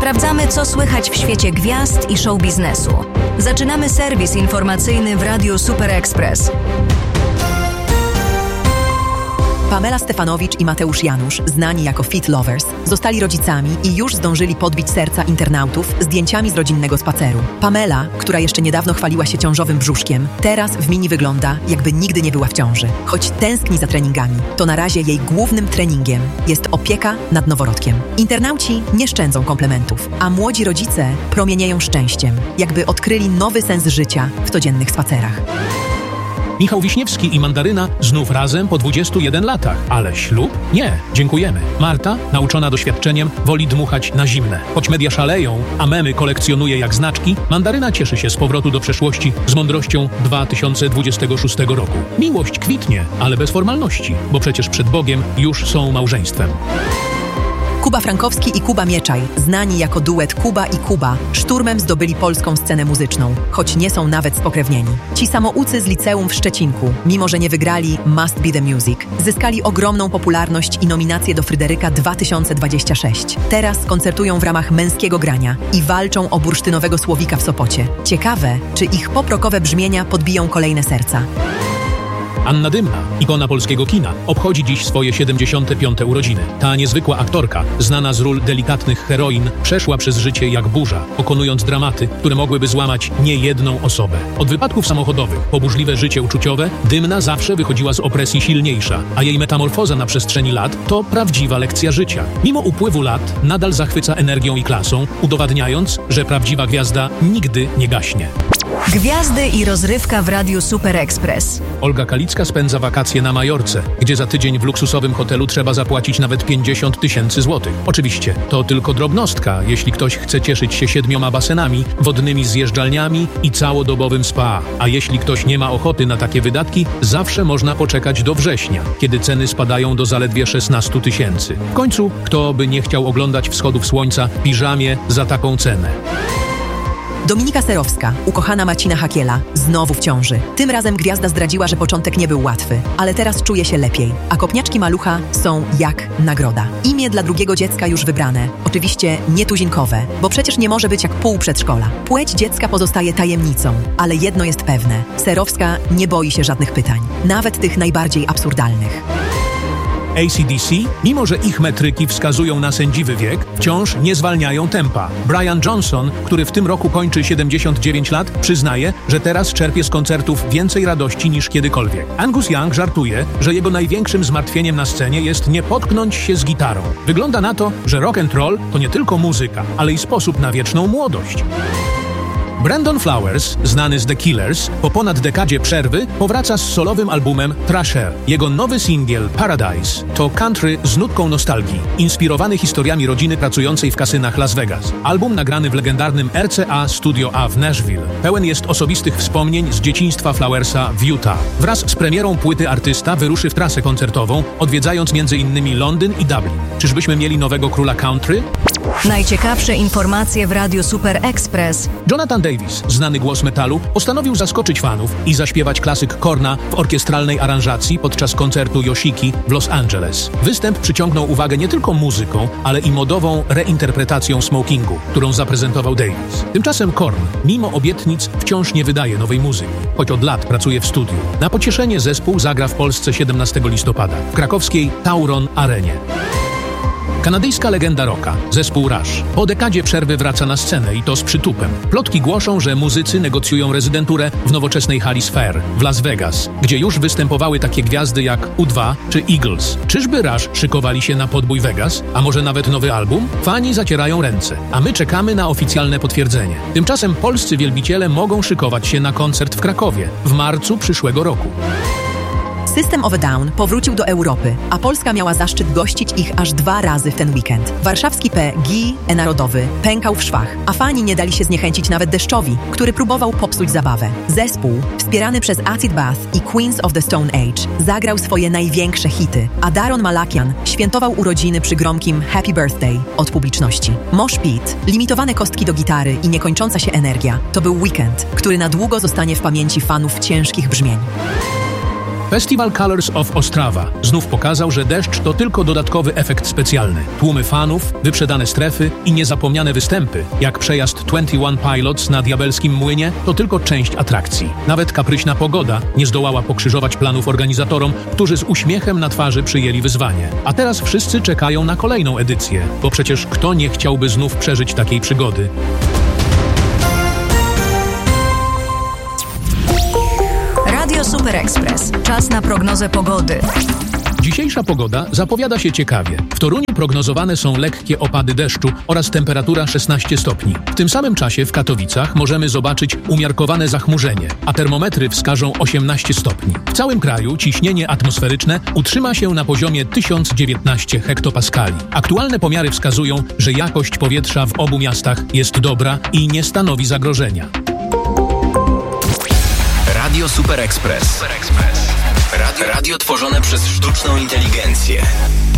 Sprawdzamy, co słychać w świecie gwiazd i show biznesu. Zaczynamy serwis informacyjny w Radiu Super Express. Pamela Stefanowicz i Mateusz Janusz, znani jako Fit Lovers, zostali rodzicami i już zdążyli podbić serca internautów zdjęciami z rodzinnego spaceru. Pamela, która jeszcze niedawno chwaliła się ciążowym brzuszkiem, teraz w mini wygląda, jakby nigdy nie była w ciąży. Choć tęskni za treningami, to na razie jej głównym treningiem jest opieka nad noworodkiem. Internauci nie szczędzą komplementów, a młodzi rodzice promienieją szczęściem, jakby odkryli nowy sens życia w codziennych spacerach. Michał Wiśniewski i Mandaryna znów razem po 21 latach. Ale ślub? Nie, dziękujemy. Marta, nauczona doświadczeniem, woli dmuchać na zimne. Choć media szaleją, a memy kolekcjonuje jak znaczki, Mandaryna cieszy się z powrotu do przeszłości z mądrością 2026 roku. Miłość kwitnie, ale bez formalności, bo przecież przed Bogiem już są małżeństwem. Kuba Frankowski i Kuba Mieczaj, znani jako duet Kuba i Kuba, szturmem zdobyli polską scenę muzyczną, choć nie są nawet spokrewnieni. Ci samoucy z liceum w Szczecinku, mimo że nie wygrali Must Be The Music, zyskali ogromną popularność i nominację do Fryderyka 2026. Teraz koncertują w ramach Męskiego Grania i walczą o bursztynowego Słowika w Sopocie. Ciekawe, czy ich pop-rockowe brzmienia podbiją kolejne serca. Anna Dymna, ikona polskiego kina, obchodzi dziś swoje 75. urodziny. Ta niezwykła aktorka, znana z ról delikatnych heroin, przeszła przez życie jak burza, pokonując dramaty, które mogłyby złamać niejedną osobę. Od wypadków samochodowych po burzliwe życie uczuciowe, Dymna zawsze wychodziła z opresji silniejsza, a jej metamorfoza na przestrzeni lat to prawdziwa lekcja życia. Mimo upływu lat nadal zachwyca energią i klasą, udowadniając, że prawdziwa gwiazda nigdy nie gaśnie. Gwiazdy i rozrywka w Radiu Super Express. Olga Kalicka spędza wakacje na Majorce, gdzie za tydzień w luksusowym hotelu trzeba zapłacić nawet 50 000 złotych. Oczywiście, to tylko drobnostka, jeśli ktoś chce cieszyć się 7 basenami, wodnymi zjeżdżalniami i całodobowym spa. A jeśli ktoś nie ma ochoty na takie wydatki, zawsze można poczekać do września, kiedy ceny spadają do zaledwie 16 000. W końcu, kto by nie chciał oglądać wschodów słońca w piżamie za taką cenę? Dominika Serowska, ukochana Marcina Hakiela, znowu w ciąży. Tym razem gwiazda zdradziła, że początek nie był łatwy, ale teraz czuje się lepiej. A kopniaczki malucha są jak nagroda. Imię dla drugiego dziecka już wybrane. Oczywiście nietuzinkowe, bo przecież nie może być jak pół przedszkola. Płeć dziecka pozostaje tajemnicą, ale jedno jest pewne. Serowska nie boi się żadnych pytań, nawet tych najbardziej absurdalnych. AC/DC, mimo że ich metryki wskazują na sędziwy wiek, wciąż nie zwalniają tempa. Brian Johnson, który w tym roku kończy 79 lat, przyznaje, że teraz czerpie z koncertów więcej radości niż kiedykolwiek. Angus Young żartuje, że jego największym zmartwieniem na scenie jest nie potknąć się z gitarą. Wygląda na to, że rock and roll to nie tylko muzyka, ale i sposób na wieczną młodość. Brandon Flowers, znany z The Killers, po ponad dekadzie przerwy powraca z solowym albumem Thrasher. Jego nowy singiel Paradise to country z nutką nostalgii, inspirowany historiami rodziny pracującej w kasynach Las Vegas. Album nagrany w legendarnym RCA Studio A w Nashville pełen jest osobistych wspomnień z dzieciństwa Flowersa w Utah. Wraz z premierą płyty artysta wyruszy w trasę koncertową, odwiedzając m.in. Londyn i Dublin. Czyżbyśmy mieli nowego króla country? Najciekawsze informacje w Radiu Super Express. Jonathan Davis, znany głos metalu, postanowił zaskoczyć fanów i zaśpiewać klasyk Korna w orkiestralnej aranżacji podczas koncertu Yoshiki w Los Angeles. Występ przyciągnął uwagę nie tylko muzyką, ale i modową reinterpretacją Smokingu, którą zaprezentował Davis. Tymczasem Korn, mimo obietnic, wciąż nie wydaje nowej muzyki, choć od lat pracuje w studiu. Na pocieszenie zespół zagra w Polsce 17 listopada w krakowskiej Tauron Arenie. Kanadyjska legenda rocka, zespół Rush, po dekadzie przerwy wraca na scenę i to z przytupem. Plotki głoszą, że muzycy negocjują rezydenturę w nowoczesnej hali Sphere w Las Vegas, gdzie już występowały takie gwiazdy jak U2 czy Eagles. Czyżby Rush szykowali się na podbój Vegas, a może nawet nowy album? Fani zacierają ręce, a my czekamy na oficjalne potwierdzenie. Tymczasem polscy wielbiciele mogą szykować się na koncert w Krakowie w marcu przyszłego roku. System of a Down powrócił do Europy, a Polska miała zaszczyt gościć ich aż 2 razy w ten weekend. Warszawski Narodowy pękał w szwach, a fani nie dali się zniechęcić nawet deszczowi, który próbował popsuć zabawę. Zespół, wspierany przez Acid Bath i Queens of the Stone Age, zagrał swoje największe hity, a Daron Malakian świętował urodziny przy gromkim Happy Birthday od publiczności. Mosh Pit, limitowane kostki do gitary i niekończąca się energia to był weekend, który na długo zostanie w pamięci fanów ciężkich brzmień. Festival Colors of Ostrawa znów pokazał, że deszcz to tylko dodatkowy efekt specjalny. Tłumy fanów, wyprzedane strefy i niezapomniane występy, jak przejazd 21 Pilots na Diabelskim Młynie, to tylko część atrakcji. Nawet kapryśna pogoda nie zdołała pokrzyżować planów organizatorom, którzy z uśmiechem na twarzy przyjęli wyzwanie. A teraz wszyscy czekają na kolejną edycję, bo przecież kto nie chciałby znów przeżyć takiej przygody? Radio Super Express. Czas na prognozę pogody. Dzisiejsza pogoda zapowiada się ciekawie. W Toruniu prognozowane są lekkie opady deszczu oraz temperatura 16 stopni. W tym samym czasie w Katowicach możemy zobaczyć umiarkowane zachmurzenie, a termometry wskażą 18 stopni. W całym kraju ciśnienie atmosferyczne utrzyma się na poziomie 1019 hektopaskali. Aktualne pomiary wskazują, że jakość powietrza w obu miastach jest dobra i nie stanowi zagrożenia. Radio Super Express. Radio tworzone przez sztuczną inteligencję.